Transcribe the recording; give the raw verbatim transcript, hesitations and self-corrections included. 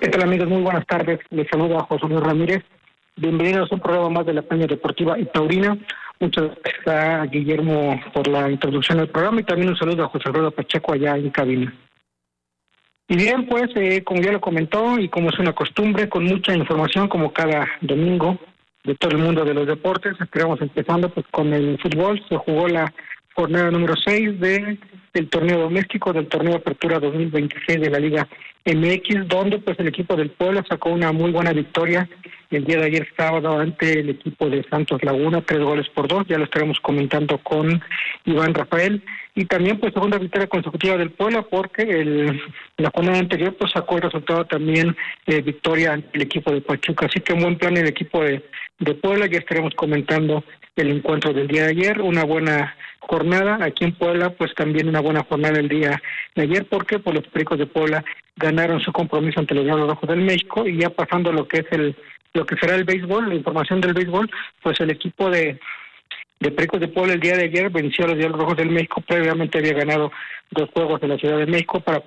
¿Qué tal, amigos? Muy buenas tardes. Les saluda José Luis Ramírez. Bienvenidos a un programa más de la Peña Deportiva y Taurina. Muchas gracias a Guillermo por la introducción al programa y también un saludo a José Alfredo Pacheco allá en cabina. Y bien, pues, eh, como ya lo comentó y como es una costumbre, con mucha información como cada domingo de todo el mundo de los deportes, estaremos empezando pues con el fútbol. Se jugó la jornada número seis de, del torneo doméstico, del torneo Apertura dos mil veintiséis de la Liga M X, donde pues el equipo del Puebla sacó una muy buena victoria el día de ayer sábado ante el equipo de Santos Laguna, tres goles por dos. Ya lo estaremos comentando con Iván Rafael. Y también pues segunda victoria consecutiva del Puebla, porque el, la jornada anterior pues sacó el resultado también eh, victoria ante el equipo de Pachuca. Así que un buen plan el equipo de, de Puebla. Ya estaremos comentando el encuentro del día de ayer, una buena jornada aquí en Puebla, pues también una buena jornada el día de ayer, porque pues los Pericos de Puebla ganaron su compromiso ante los Diablos Rojos del México. Y ya pasando a lo que es el lo que será el béisbol, la información del béisbol, pues el equipo de de Pericos de Puebla el día de ayer venció a los Diablos Rojos del México. Previamente había ganado dos juegos de la Ciudad de México para